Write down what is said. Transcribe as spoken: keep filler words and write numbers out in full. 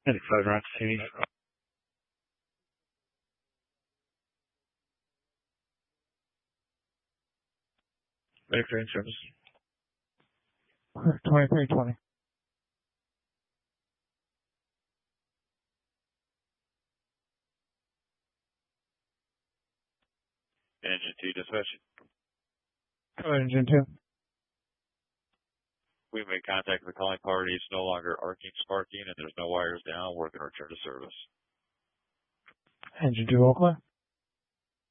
ninety-five Roxy. Ready for in-service. twenty-three twenty. Engine two dispatch. Go engine two. We made contact with the calling party. It's no longer arcing, sparking, and there's no wires down. Working return to service. Engine two all clear.